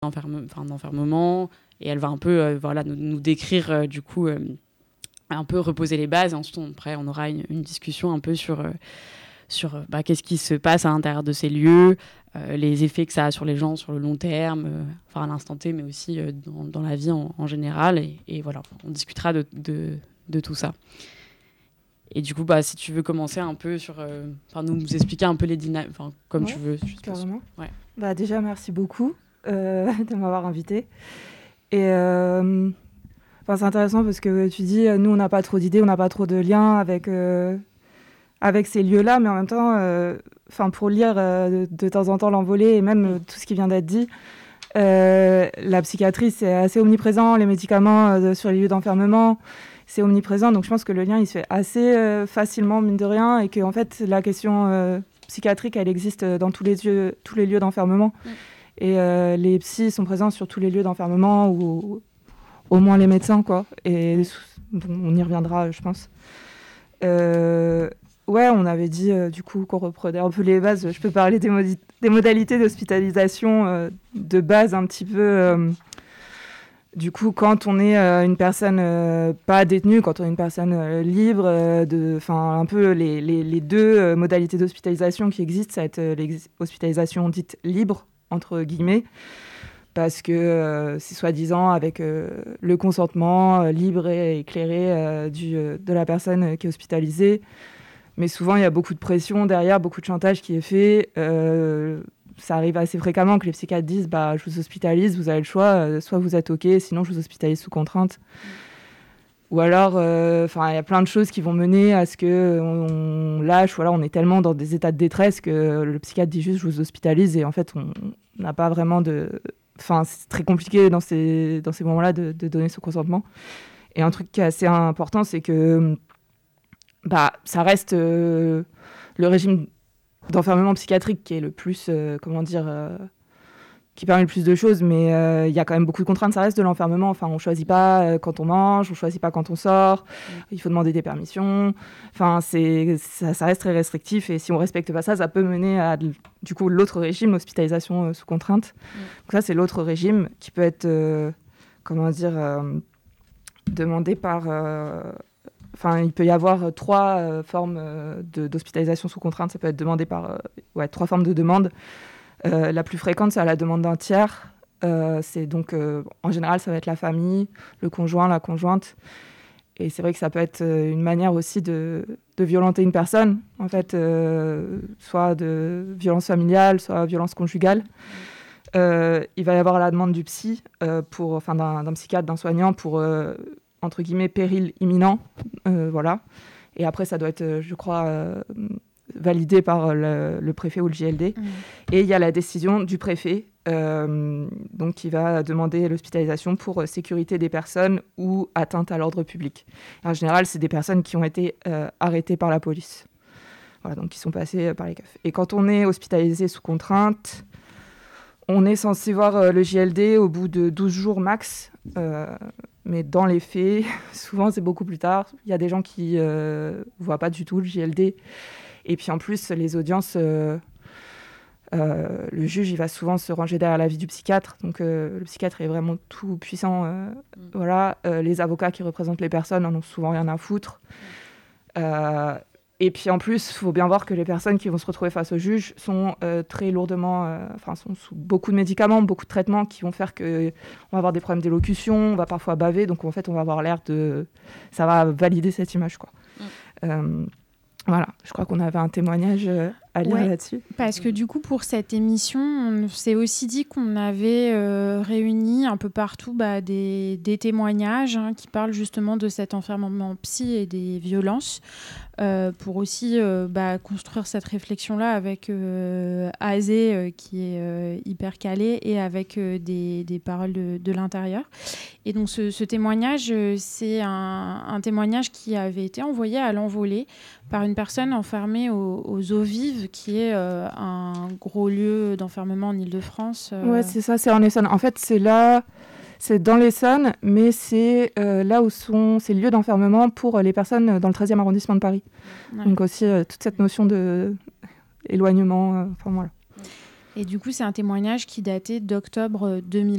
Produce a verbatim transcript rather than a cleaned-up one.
d'enferme, enfin, d'enfermement, et elle va un peu euh, voilà, nous, nous décrire euh, du coup, euh, un peu reposer les bases, et ensuite on, après on aura une, une discussion un peu sur, euh, sur euh, bah, qu'est-ce qui se passe à l'intérieur de ces lieux, euh, les effets que ça a sur les gens sur le long terme, euh, enfin à l'instant T, mais aussi euh, dans, dans la vie en, en général, et, et voilà, on discutera de, de, de tout ça. Et du coup, bah, si tu veux commencer un peu sur, euh, enfin, nous, nous expliquer un peu les dynamiques, enfin, comme ouais, tu veux. Je carrément. Ouais. Bah, déjà, merci beaucoup euh, de m'avoir invitée. Et euh, c'est intéressant parce que tu dis, nous, on n'a pas trop d'idées, on n'a pas trop de liens avec, euh, avec ces lieux-là, mais en même temps, euh, pour lire euh, de, de temps en temps L'Envolée et même euh, tout ce qui vient d'être dit, euh, la psychiatrie, c'est assez omniprésent, les médicaments euh, sur les lieux d'enfermement, c'est omniprésent, donc je pense que le lien, il se fait assez euh, facilement, mine de rien, et que en fait, la question euh, psychiatrique, elle existe dans tous les lieux, tous les lieux d'enfermement. Mm. Et euh, les psys sont présents sur tous les lieux d'enfermement, ou au moins les médecins, quoi. Et bon, on y reviendra, je pense. Euh, ouais, on avait dit, euh, du coup, qu'on reprenait un peu les bases. Je peux parler des, modi- des modalités d'hospitalisation euh, de base, un petit peu... Euh, Du coup, quand on est euh, une personne euh, pas détenue, quand on est une personne euh, libre, euh, de, un peu les, les, les deux euh, modalités d'hospitalisation qui existent, ça va être euh, l'hospitalisation dite libre, entre guillemets, parce que euh, c'est soi-disant avec euh, le consentement euh, libre et éclairé euh, du, euh, de la personne qui est hospitalisée. Mais souvent, il y a beaucoup de pression derrière, beaucoup de chantage qui est fait. Euh, ça arrive assez fréquemment que les psychiatres disent bah, « je vous hospitalise, vous avez le choix, euh, soit vous êtes OK, sinon je vous hospitalise sous contrainte. Mmh. » Ou alors, il euh, y a plein de choses qui vont mener à ce qu'on on lâche, ou alors on est tellement dans des états de détresse que le psychiatre dit juste « je vous hospitalise » et en fait, on n'a pas vraiment de... Enfin, c'est très compliqué dans ces, dans ces moments-là de, de donner son consentement. Et un truc qui est assez important, c'est que bah, ça reste euh, le régime d'enfermement psychiatrique qui est le plus, euh, comment dire, euh, qui permet le plus de choses, mais il euh, y a quand même beaucoup de contraintes, ça reste de l'enfermement. Enfin, on ne choisit pas euh, quand on mange, on ne choisit pas quand on sort, mmh. il faut demander des permissions. Enfin, c'est, ça, ça reste très restrictif, et si on ne respecte pas ça, ça peut mener à, du coup, l'autre régime, l'hospitalisation euh, sous contrainte. Mmh. Donc ça, c'est l'autre régime qui peut être, euh, comment dire, euh, demandé par... Euh, Enfin, il peut y avoir trois euh, formes euh, de, d'hospitalisation sous contrainte. Ça peut être demandé par euh, ouais, trois formes de demande. Euh, la plus fréquente, c'est à la demande d'un tiers. Euh, c'est donc, euh, en général, ça va être la famille, le conjoint, la conjointe. Et c'est vrai que ça peut être euh, une manière aussi de, de violenter une personne, en fait, euh, soit de violence familiale, soit violence conjugale. Euh, il va y avoir la demande du psy, euh, pour, enfin, d'un, d'un psychiatre, d'un soignant pour... Euh, entre guillemets, péril imminent, euh, voilà. Et après, ça doit être, je crois, euh, validé par le, le préfet ou le J L D. Mmh. Et il y a la décision du préfet, euh, donc qui va demander l'hospitalisation pour sécurité des personnes ou atteinte à l'ordre public. Et en général, c'est des personnes qui ont été euh, arrêtées par la police. Voilà, donc qui sont passées par les C A F. Et quand on est hospitalisé sous contrainte, on est censé voir euh, le J L D au bout de douze jours max. Euh, Mais dans les faits, souvent, c'est beaucoup plus tard. Il y a des gens qui ne euh, voient pas du tout le J L D. Et puis, en plus, les audiences, euh, euh, le juge, il va souvent se ranger derrière l'avis du psychiatre. Donc, euh, le psychiatre est vraiment tout puissant. Euh, mmh. Voilà. Euh, les avocats qui représentent les personnes en ont souvent rien à foutre. Mmh. Euh, et puis, en plus, il faut bien voir que les personnes qui vont se retrouver face au juge sont euh, très lourdement... Enfin, euh, sont sous beaucoup de médicaments, beaucoup de traitements qui vont faire qu'on va avoir des problèmes d'élocution, on va parfois baver. Donc, en fait, on va avoir l'air de... Ça va valider cette image, quoi. Mmh. Euh, voilà. Je crois qu'on avait un témoignage à lire ouais, là-dessus. Parce que du coup, pour cette émission, on s'est aussi dit qu'on avait euh, réuni un peu partout bah, des, des témoignages hein, qui parlent justement de cet enfermement psy et des violences. Euh, pour aussi euh, bah, construire cette réflexion-là avec euh, Azé, euh, qui est euh, hyper calé, et avec euh, des, des paroles de, de l'intérieur. Et donc, ce, ce témoignage, euh, c'est un, un témoignage qui avait été envoyé à l'Envolée par une personne enfermée aux, aux Eaux Vives, qui est euh, un gros lieu d'enfermement en Île-de-France. Euh... Ouais, c'est ça, c'est en Essonne. En fait, c'est là... C'est dans l'Essonne, mais c'est euh, là où sont ces lieux d'enfermement pour les personnes dans le treizième arrondissement de Paris. Ouais. Donc aussi, euh, toute cette notion d'éloignement, euh, enfin voilà. Et du coup, c'est un témoignage qui datait d'octobre deux mille